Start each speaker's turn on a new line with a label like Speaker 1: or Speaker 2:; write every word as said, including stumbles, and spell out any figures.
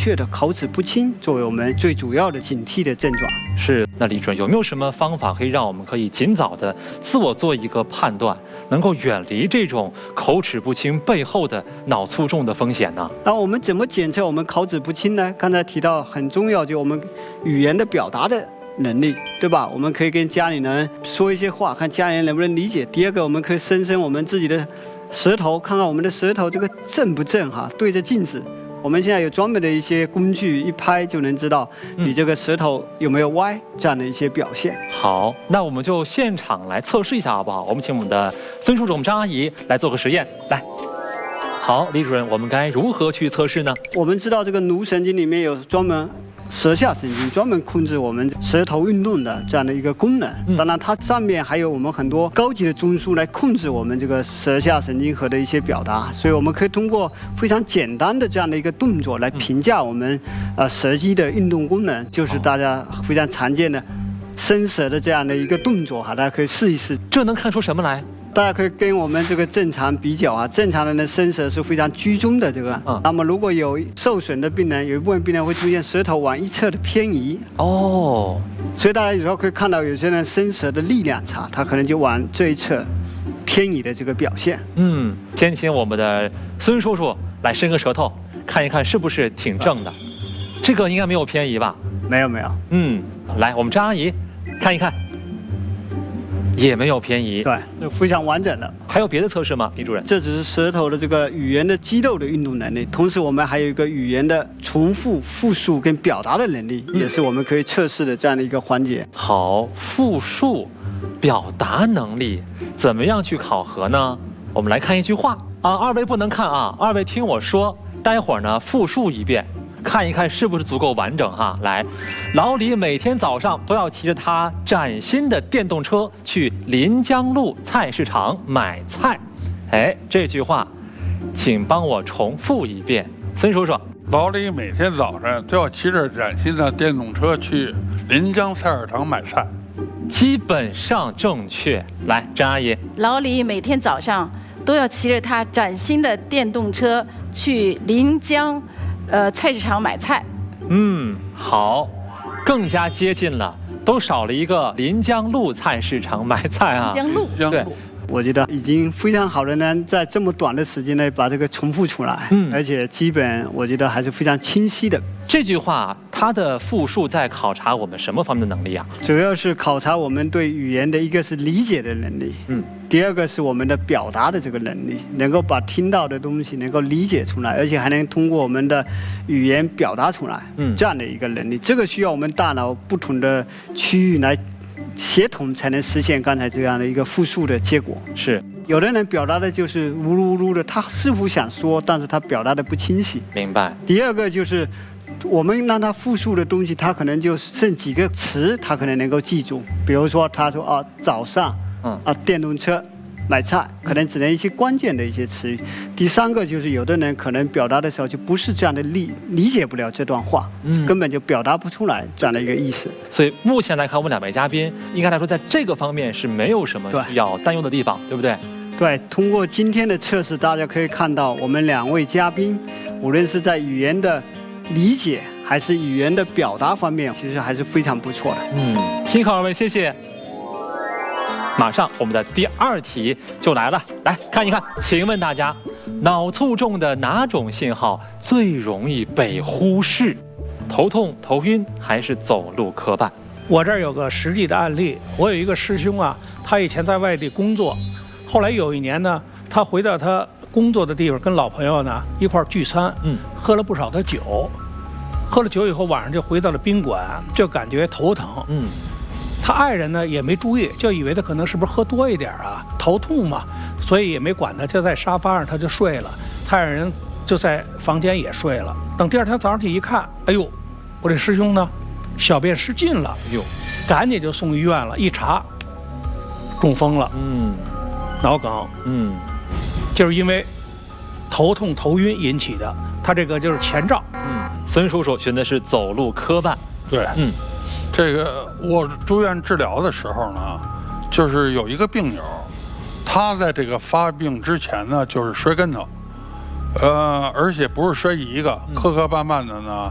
Speaker 1: 确的口齿不清，作为我们最主要的警惕的症状。
Speaker 2: 是，那李主任有没有什么方法可以让我们可以尽早的自我做一个判断，能够远离这种口齿不清背后的脑卒中的风险呢？
Speaker 1: 那我们怎么检测我们口齿不清呢？刚才提到很重要，就我们语言的表达的能力，对吧？我们可以跟家里人说一些话，看家里人能不能理解。第二个，我们可以伸伸我们自己的舌头，看看我们的舌头这个正不正哈，对着镜子。我们现在有专门的一些工具，一拍就能知道你这个舌头有没有歪，这样的一些表现。
Speaker 2: 好，那我们就现场来测试一下好不好？我们请我们的孙叔叔、我们张阿姨来做个实验，来。好，李主任，我们该如何去测试呢？
Speaker 1: 我们知道这个颅神经里面有专门舌下神经，专门控制我们舌头运动的这样的一个功能。当然，它上面还有我们很多高级的中枢来控制我们这个舌下神经核的一些表达。所以，我们可以通过非常简单的这样的一个动作来评价我们呃舌肌的运动功能，就是大家非常常见的伸舌的这样的一个动作哈，大家可以试一试。
Speaker 2: 这能看出什么来？
Speaker 1: 大家可以跟我们这个正常比较啊，正常人的伸舌是非常居中的这个，嗯、那么如果有受损的病人，有一部分病人会出现舌头往一侧的偏移。哦，所以大家有时候可以看到有些人伸舌的力量差，他可能就往这一侧偏移的这个表现。嗯，
Speaker 2: 先请我们的孙叔叔来伸个舌头，看一看是不是挺正的。这个应该没有偏移吧？
Speaker 1: 没有没有。
Speaker 2: 嗯，来，我们张阿姨看一看。也没有偏移，
Speaker 1: 对，就非常完整的。
Speaker 2: 还有别的测试吗，李主任？
Speaker 1: 这只是舌头的这个语言的肌肉的运动能力，同时我们还有一个语言的重复、复述跟表达的能力，嗯、也是我们可以测试的这样的一个环节。
Speaker 2: 好，复述、表达能力怎么样去考核呢？我们来看一句话啊，二位不能看啊，二位听我说，待会儿呢复述一遍。看一看是不是足够完整哈。来，老李每天早上都要骑着他崭新的电动车去临江路菜市场买菜。哎，这句话，请帮我重复一遍，孙叔叔。
Speaker 3: 老李每天早上都要骑着崭新的电动车去临江菜市场买菜。
Speaker 2: 基本上正确。来，张阿姨。
Speaker 4: 老李每天早上都要骑着他崭新的电动车去临江。呃，菜市场买菜。
Speaker 2: 嗯，好，更加接近了，都少了一个临江路菜市场买菜啊。
Speaker 4: 临江路，
Speaker 2: 对，
Speaker 1: 我觉得已经非常好的呢，在这么短的时间内把这个重复出来，嗯，而且基本我觉得还是非常清晰的。
Speaker 2: 这句话它的复述在考察我们什么方面的能力啊？
Speaker 1: 主要是考察我们对语言的一个是理解的能力，嗯，第二个是我们的表达的这个能力，能够把听到的东西能够理解出来，而且还能通过我们的语言表达出来，嗯，这样的一个能力，这个需要我们大脑不同的区域来协同，才能实现刚才这样的一个复述的结果。
Speaker 2: 是，
Speaker 1: 有的人表达的就是呜噜呜噜的，他似乎想说，但是他表达的不清晰。
Speaker 2: 明白。
Speaker 1: 第二个就是我们让他复述的东西，他可能就剩几个词，他可能能够记住。比如说，他说啊，早上，嗯啊，电动车买菜，可能只能一些关键的一些词语。第三个就是有的人可能表达的时候就不是这样的理理解不了这段话，嗯，根本就表达不出来这样的一个意思。
Speaker 2: 所以目前来看，我们两位嘉宾应该来说，在这个方面是没有什么需要担忧的地方， 对, 对不对？
Speaker 1: 对，通过今天的测试，大家可以看到我们两位嘉宾，无论是在语言的理解还是语言的表达方面，其实还是非常不错的。
Speaker 2: 嗯，辛苦二位，谢谢。马上我们的第二题就来了，来看一看，请问大家，脑卒中的哪种信号最容易被忽视？头痛、头晕还是走路磕绊？
Speaker 5: 我这儿有个实际的案例，我有一个师兄啊，他以前在外地工作，后来有一年呢，他回到他工作的地方，跟老朋友呢一块儿聚餐，嗯，喝了不少的酒，喝了酒以后晚上就回到了宾馆，就感觉头疼，嗯。他爱人呢也没注意，就以为他可能是不是喝多一点啊，头痛嘛，所以也没管他，就在沙发上他就睡了。他爱人就在房间也睡了。等第二天早上起一看，哎呦，我这师兄呢，小便失禁了，哟，赶紧就送医院了。一查，中风了，嗯，脑梗，嗯，就是因为头痛头晕引起的。他这个就是前兆。
Speaker 2: 嗯，孙叔叔选的是走路磕绊，
Speaker 3: 对，嗯。这个我住院治疗的时候呢，就是有一个病友，他在这个发病之前呢，就是摔跟头，呃，而且不是摔一个，磕磕绊绊的呢，